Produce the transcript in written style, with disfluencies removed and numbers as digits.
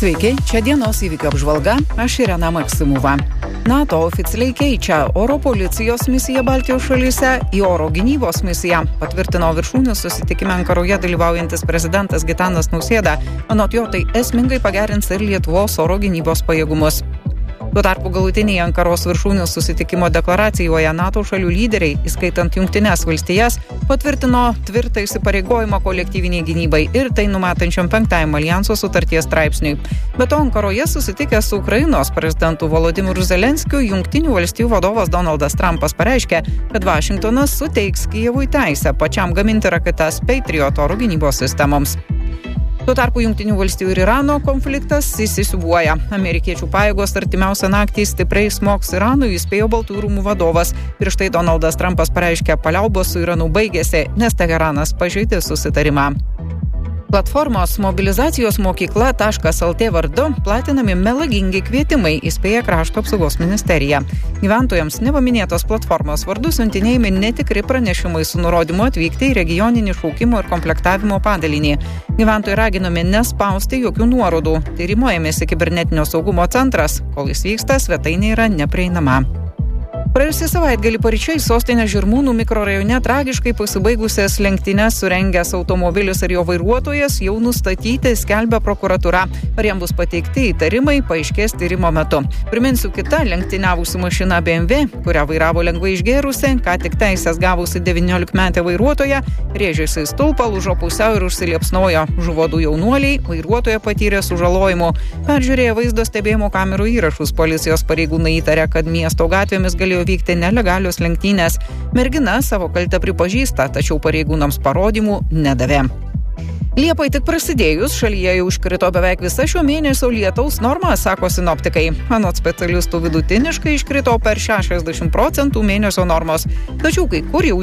Sveiki, čia dienos įvykių apžvalga, aš Irena Maksimova. NATO oficialiai keičia oro policijos misiją Baltijos šalyse į oro gynybos misiją, patvirtino viršūnių susitikime Ankaroje dalyvaujantis prezidentas Gitanas Nausėda. Anot jo, tai esmingai pagerins ir Lietuvos oro gynybos pajėgumus. Tuo tarpu galutiniai Ankaros viršūnių susitikimo deklaracijoje NATO šalių lyderiai, įskaitant Jungtines valstijas, patvirtino tvirtą įsipareigojimą kolektyviniai gynybai ir tai numatančiam 5 alijanso sutarties straipsniui. Be to, Ankaroje susitikęs su Ukrainos prezidentu Volodymyru Zelenskiu, Jungtinių valstijų vadovas Donaldas Trumpas pareiškė, kad Vašingtonas suteiks Kijevui teisę pačiam gaminti raketas Patriot oro gynybos sistemoms. Tuo tarpu Jungtinių valstijų ir Irano konfliktas įsisiūbuoja. Amerikiečių pajėgos artimiausią naktį stipriai smogs Iranui, įspėjo Baltųjų rūmų vadovas. Prieš tai Donaldas Trumpas pareiškė, paliaubos su Iranu baigėsi, nes Teheranas pažeidė susitarimą. Platformos mobilizacijos mokykla.lt vardu platinami melagingi kvietimai, įspėja Krašto apsaugos ministerija. Gyventojams nepaminėtos platformos vardu siuntinėjami netikri pranešimai su nurodymu atvykti į regioninį šaukimo ir komplektavimo padalinį. Gyventojai raginami nespausti jokių nuorodų. Tyrimo ėmėsi kibernetinio saugumo centras. Kol jis vyksta, svetainė yra neprieinama. Praėjusį savaitgalį paryčiais sostinės Žirmūnų mikrorajone tragiškai pasibaigusias lenktynes surengęs automobilis ir jo vairuotojas jau nustatyti, skelbia prokuratūra. Ar jam bus pateikti įtarimai, paaiškės tyrimo metu. Priminsiu, kita lenktyniavusi mašina BMW, kurią vairavo lengvai išgėrusi, ką tik teisės gavusi 19-metė vairuotoja, rėžėsi į stulpą, lūžo pusiau ir užsiliepsnojo. Žuvo 2 jaunuoliai, vairuotoja patyrė sužalojimų. Peržiūrėję vaizdo stebėjimo kamerų įrašus, policijos pareigūnai įtarė, kad miesto gatvėmis galėjo vykti nelegalios lenktynės. Mergina savo kaltę pripažįsta, tačiau pareigūnams parodymų nedavė. Liepai tik prasidėjus, šalyje jau iškrito beveik visa šio mėnesio lietaus norma, sako sinoptikai. Anot specialistų vidutiniškai iškrito per 60% mėnesio normos. Tačiau kai kur jau